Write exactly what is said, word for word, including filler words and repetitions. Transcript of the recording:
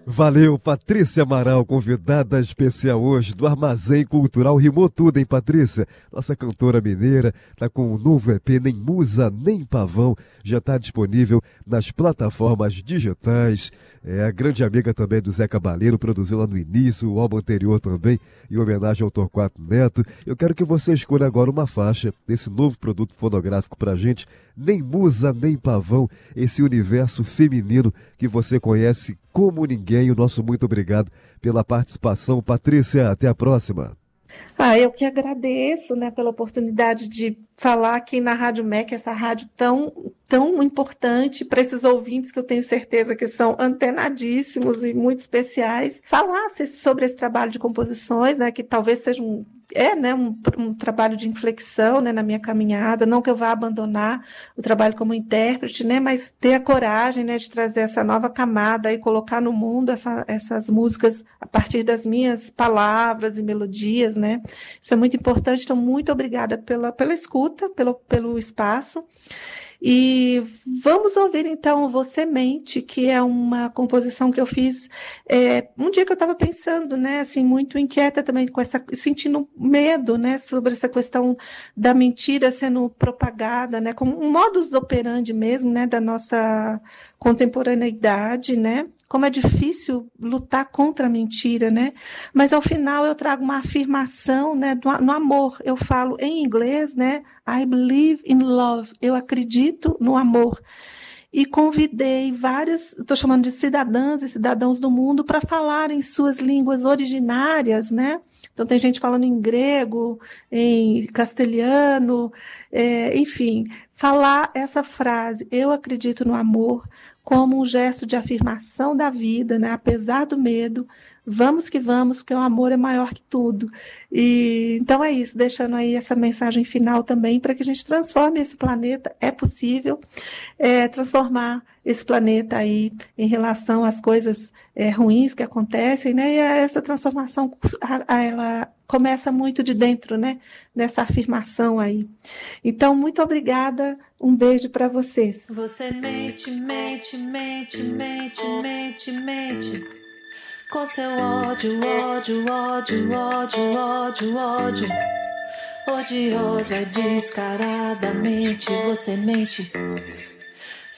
Valeu, Patrícia Amaral, convidada especial hoje do Armazém Cultural. Rimou tudo, hein, Patrícia? Nossa cantora mineira tá com um novo E P, Nem Musa, Nem Pavão. Já está disponível nas plataformas digitais. É a grande amiga também do Zé Cabaleiro, produziu lá no início, o álbum anterior também, em homenagem ao Torquato Neto. Eu quero que você escolha agora uma faixa desse novo produto fonográfico pra gente. Nem Musa, Nem Pavão, esse universo feminino que você conhece como ninguém. O nosso muito obrigado pela participação. Patrícia, até a próxima. Ah, eu que agradeço, né, pela oportunidade de falar aqui na Rádio M E C, essa rádio tão, tão importante para esses ouvintes que eu tenho certeza que são antenadíssimos e muito especiais. Falar sobre esse trabalho de composições, né, que talvez seja um é, né, um, um trabalho de inflexão, né, na minha caminhada, não que eu vá abandonar o trabalho como intérprete, né, mas ter a coragem, né, de trazer essa nova camada e colocar no mundo essa, essas músicas a partir das minhas palavras e melodias, né. Isso é muito importante, então muito obrigada pela, pela escuta, pelo, pelo espaço. E vamos ouvir então Você Mente, que é uma composição que eu fiz é, um dia que eu estava pensando, né, assim, muito inquieta também com essa, sentindo medo, né, sobre essa questão da mentira sendo propagada, né, como um modus operandi mesmo, né, da nossa contemporaneidade, né, como é difícil lutar contra a mentira, né, mas ao final eu trago uma afirmação, né, do, no amor. Eu falo em inglês, né, I believe in love, eu acredito no amor. E convidei várias, estou chamando de cidadãs e cidadãos do mundo, para falarem suas línguas originárias, né? Então tem gente falando em grego, em castelhano, é, enfim, falar essa frase, eu acredito no amor, como um gesto de afirmação da vida, né? Apesar do medo, vamos que vamos, porque o amor é maior que tudo. E então é isso, deixando aí essa mensagem final também para que a gente transforme esse planeta, é possível é, transformar esse planeta aí em relação às coisas é, ruins que acontecem, né? E essa transformação, a, a, ela começa muito de dentro, né? Nessa afirmação aí. Então, muito obrigada, um beijo para vocês. Você mente, mente, mente, mente, mente, mente. Com seu ódio, ódio, ódio, ódio, ódio, ódio. Odiosa, descaradamente, você mente.